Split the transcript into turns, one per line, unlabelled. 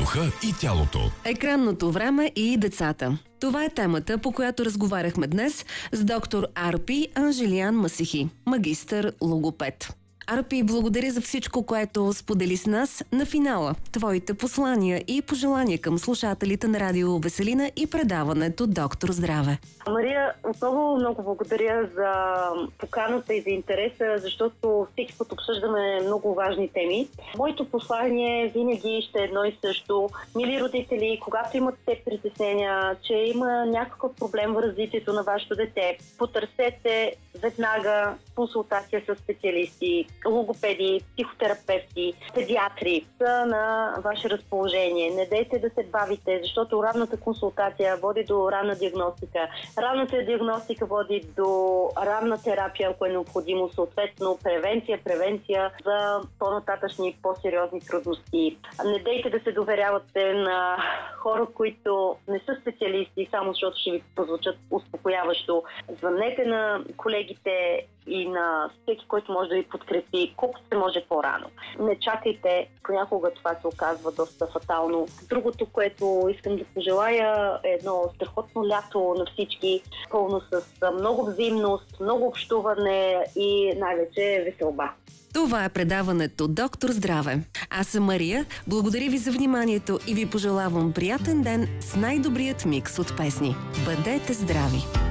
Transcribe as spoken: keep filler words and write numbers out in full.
духа и тялото.
Екранното време и децата. Това е темата, по която разговаряхме днес с доктор Арпи Анжелиян Масихи, магистър логопед. Арпи, благодаря за всичко, което сподели с нас. На финала, твоите послания и пожелания към слушателите на Радио Веселина и предаването Доктор Здраве.
Мария, отново много благодаря за поканата и за интереса, защото всеки път обсъждаме много важни теми. Моето послание винаги ще е едно и също. Мили родители, когато имате притеснения, че има някакъв проблем в развитието на вашето дете, потърсете веднага консултация с специалисти, логопеди, психотерапевти, педиатри са на ваше разположение. Не дейте да се бавите, защото ранната консултация води до ранна диагностика. Ранната диагностика води до ранна терапия, ако е необходимо, съответно превенция, превенция за по-нататъчни, по-сериозни трудности. Не дейте да се доверявате на хора, които не са специалисти, само защото ще ви позвучат успокояващо. Звъннете на колегите и на всеки, който може да ви подкрепи, колкото се може по-рано. Не чакайте, понякога това се оказва доста фатално. Другото, което искам да пожелая, е едно страхотно лято на всички, пълно с много взаимност, много общуване и най-вече веселба.
Това е предаването Доктор Здраве. Аз съм Мария, благодаря ви за вниманието и ви пожелавам приятен ден с най-добрият микс от песни. Бъдете здрави!